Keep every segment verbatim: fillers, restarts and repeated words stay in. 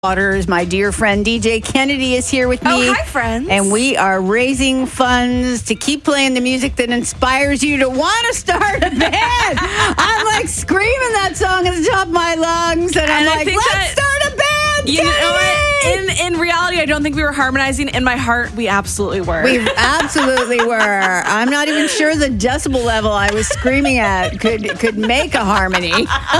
Waters, my dear friend D J Kennedy is here with me. Oh, hi, friends. And we are raising funds to keep playing the music that inspires you to want to start a band. I'm like screaming that song at the top of my lungs, and, and I'm like, let's that, start a band, You Kennedy! know what? In, in reality, I don't think we were harmonizing. In my heart, we absolutely were. We absolutely were. I'm not even sure the decibel level I was screaming at could could make a harmony.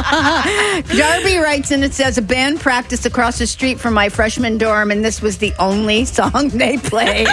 Darby writes in, it says, a band practiced across the street from my freshman dorm, and this was the only song they played.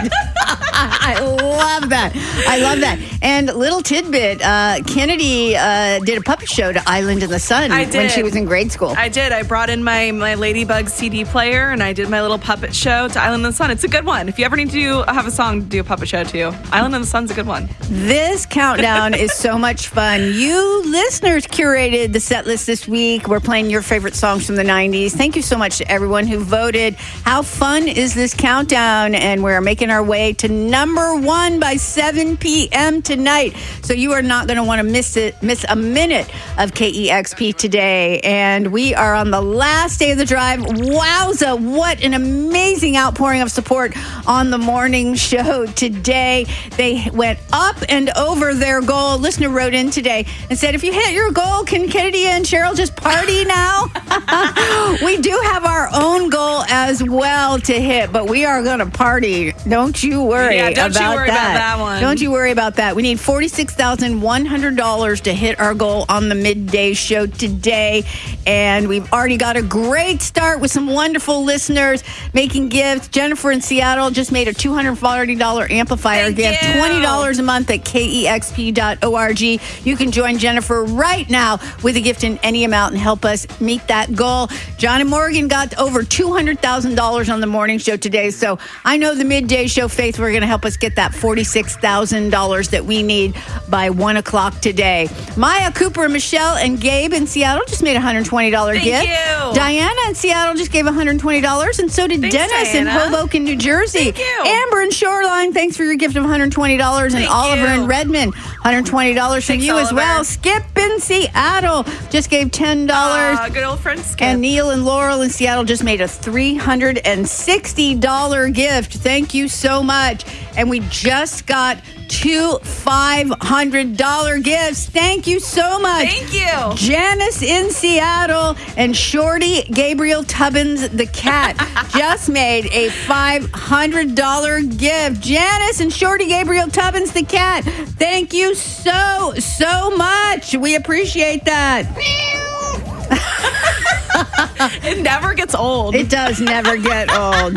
I love that. I love that. And little tidbit, uh, Kennedy uh, did a puppet show to Island in the Sun I did. when she was in grade school. I did. I brought in my, my Ladybug C D player, and I did my little puppet show to Island in the Sun. It's a good one. If you ever need to do, have a song to do a puppet show to, Island in the Sun's a good one. This countdown is so much fun. You listeners curated the set list this week. We're playing your favorite songs from the nineties. Thank you so much to everyone who voted. How fun is this countdown? And we're making our way to number one by seven p.m. tonight. So you are not going to want to miss it, miss a minute of K E X P today. And we are on the last day of the drive. Wowza, what an amazing outpouring of support on the morning show today. They went up and over their goal. A listener wrote in today and said, if you hit your goal, can Kennedy and Cheryl just party now? We do have our own goal as well to hit, but we are going to party. Don't you worry yeah, don't about you worry that. about that one. Don't you worry about that. We need forty-six thousand one hundred dollars to hit our goal on the midday show today. And we've already got a great start with some wonderful listeners making gifts. Jennifer in Seattle just made a two hundred forty dollars amplifier Thank gift, you. twenty dollars a month at K E X P dot org. You can join Jennifer right now with a gift in any amount and help us meet that goal. John and Morgan got over two hundred thousand dollars on the morning show today. So I know the midday show, Faith, we're going to help us get that forty-six thousand dollars that we need by one o'clock today. Maya, Cooper, Michelle, and Gabe in Seattle just made a one hundred twenty dollars Thank gift. you. Diana in Seattle just gave one hundred twenty dollars, and so did Thanks, Dennis Diana. in Hoboken, New Jersey. Thank you. Amber in Shoreline, thanks for your gift of one hundred twenty dollars, and Thank Oliver you. in Redmond, one hundred twenty dollars from Thanks, you as Oliver. well. Skip in Seattle just gave ten dollars. Aw, good old friend Skip. And Neil and Laurel in Seattle just made a three hundred sixty dollars gift. Thank you so much. And we just got two five hundred dollars gifts. Thank you so much. Thank you. Janice in Seattle and Shorty Gabriel Tubbins the cat just made a five hundred dollars gift. Janice and Shorty Gabriel Tubbins the cat, thank you so, so much. We appreciate that. It never gets old. It does never get old.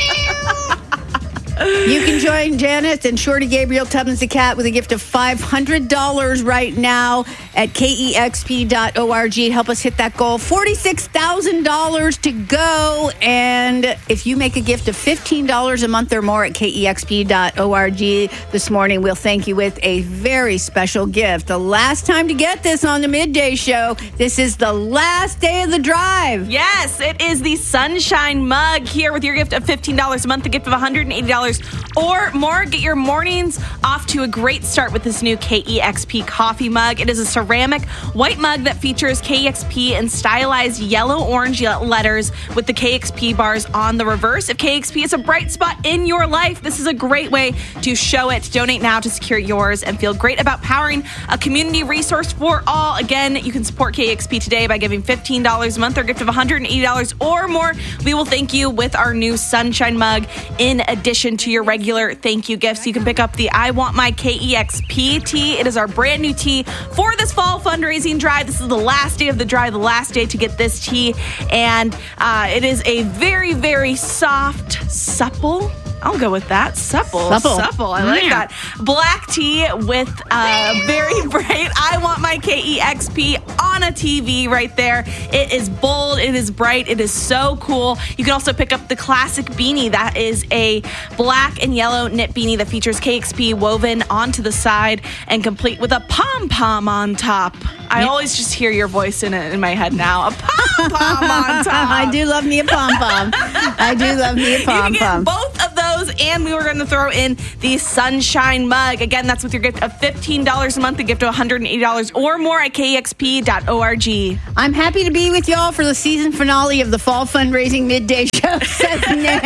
You can join Janice and Shorty Gabriel Tubbins the cat with a gift of five hundred dollars right now at K E X P dot org. Help us hit that goal. forty-six thousand dollars to go. And if you make a gift of fifteen dollars a month or more at K E X P dot org this morning, we'll thank you with a very special gift. The last time to get this on the midday show. This is the last day of the drive. Yes, it is the Sunshine Mug here with your gift of fifteen dollars a month, a gift of one hundred eighty dollars or more. Get your mornings off to a great start with this new K E X P coffee mug. It is a ceramic white mug that features K E X P in stylized yellow-orange letters with the K X P bars on the reverse. If K X P is a bright spot in your life, this is a great way to show it. Donate now to secure yours and feel great about powering a community resource for all. Again, you can support K X P today by giving fifteen dollars a month or a gift of one hundred eighty dollars or more. We will thank you with our new Sunshine Mug in addition to your regular thank you gifts. You can pick up the I Want My K E X P tee. It is our brand new tee for this fall fundraising drive. This is the last day of the drive, the last day to get this tee. And uh, it is a very, very soft, supple, I'll go with that. Supple. Supple. Supple. I like Yeah. that. Black tee with uh, very bright I Want My K E X P on a T V right there. It is bold. It is bright. It is so cool. You can also pick up the classic beanie. That is a black and yellow knit beanie that features K X P woven onto the side and complete with a pom-pom on top. I always just hear your voice in it in my head now. A pom-pom on top. I do love me a pom-pom. I do love me a You can get pom-pom. both of those and we were going to throw in the Sunshine Mug. Again, that's with your gift of fifteen dollars a month, a gift of one hundred eighty dollars or more at K E X P dot org. I'm happy to be with y'all for the season finale of the Fall Fundraising Midday Show. Says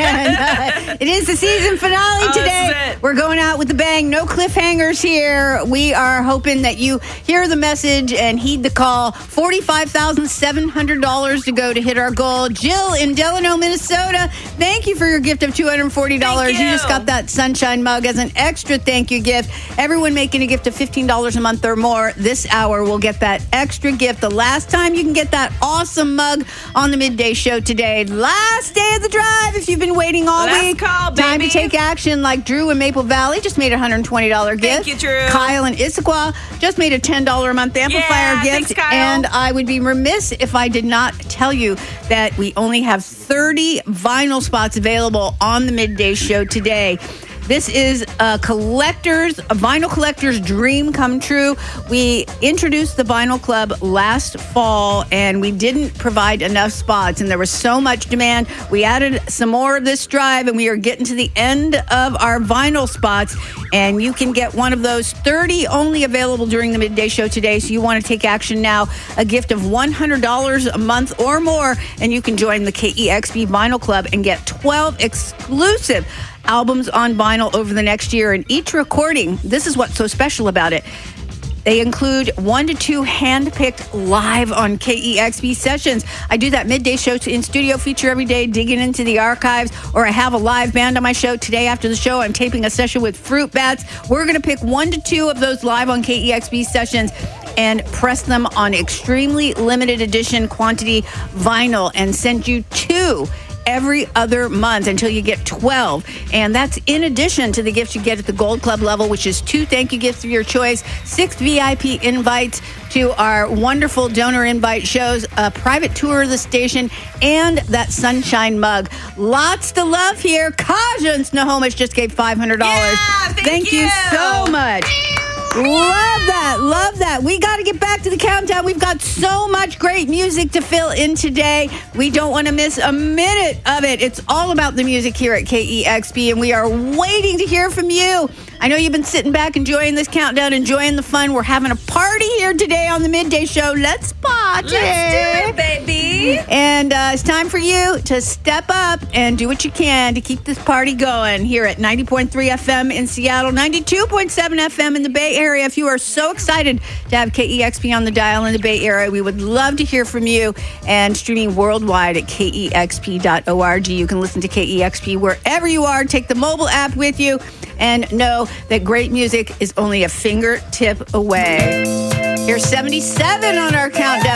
Nan. It is the season finale Oh, today. this is it. We're going out with the bang. No cliffhangers here. We are hoping that you hear the message and heed the call. forty-five thousand seven hundred dollars to go to hit our goal. Jill in Delano, Minnesota, thank you for your gift of two hundred forty dollars. Thank you. You just got that Sunshine Mug as an extra thank you gift. Everyone making a gift of fifteen dollars a month or more this hour will get that extra gift. The last time you can get that awesome mug on the Midday Show today. Last day of the drive if you've been waiting all Last week. call, Time to baby. take action like Drew in Maple Valley just made a one hundred twenty dollars gift. Thank you, Drew. Kyle in Issaquah just made a ten dollars a month amplifier Yeah, gift. thanks, Kyle. And I would be remiss if I did not tell you that we only have thirty vinyl spots available on the Midday Show today. This is a collector's, a vinyl collector's dream come true. We introduced the Vinyl Club last fall, and we didn't provide enough spots, and there was so much demand. We added some more this drive, and we are getting to the end of our vinyl spots, and you can get one of those thirty only available during the Midday Show today, so you want to take action now. A gift of one hundred dollars a month or more, and you can join the K E X P Vinyl Club and get twelve exclusive albums on vinyl over the next year. And each recording, this is what's so special about it, they include one to two hand-picked live on K E X P sessions. I do that Midday Show in studio feature every day, digging into the archives, or I have a live band on my show. Today after the show, I'm taping a session with Fruit Bats. We're going to pick one to two of those live on K E X P sessions and press them on extremely limited edition quantity vinyl and send you two every other month until you get twelve. And that's in addition to the gifts you get at the Gold Club level, which is two thank you gifts of your choice, six V I P invites to our wonderful donor invite shows, a private tour of the station, and that Sunshine Mug. Lots to love here. Kaja in Snohomish just gave five hundred dollars. Yeah, thank you you. so much. Love that. Love that. We got to get back to the countdown. We've got so much great music to fill in today. We don't want to miss a minute of it. It's all about the music here at K E X P, and we are waiting to hear from you. I know you've been sitting back enjoying this countdown, enjoying the fun. We're having a party here today on the Midday Show. Let's party. Let's do it, baby. And uh, it's time for you to step up and do what you can to keep this party going here at ninety point three F M in Seattle, ninety-two point seven F M in the Bay Area. If you are so excited to have K E X P on the dial in the Bay Area, we would love to hear from you. And streaming worldwide at K E X P dot org. You can listen to K E X P wherever you are. Take the mobile app with you and know that great music is only a fingertip away. Here's seventy-seven on our countdown.